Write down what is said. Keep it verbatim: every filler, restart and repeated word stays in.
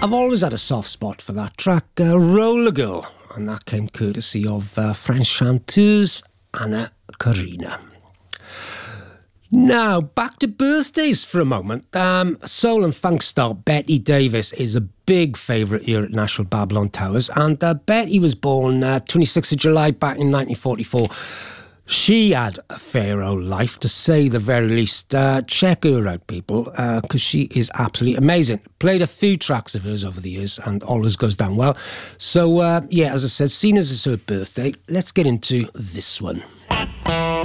I've always had a soft spot for that track, uh, Roller Girl, and that came courtesy of uh, French chanteuse Anna Karina. Now, back to birthdays for a moment. Um, soul and funk star Betty Davis is a big favourite here at Nashville Babylon Towers, and uh, Betty was born uh, twenty-sixth of July back in nineteen forty-four. She had a fair old life, to say the very least. Uh, check her out, people, because uh, she is absolutely amazing. Played a few tracks of hers over the years and always goes down well. So, uh, yeah, as I said, seeing as it's her birthday, let's get into this one.